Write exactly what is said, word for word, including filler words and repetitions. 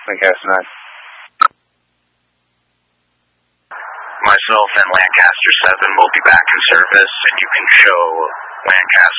Lancaster nine. Myself and Lancaster seven will be back in service, and you can show Lancaster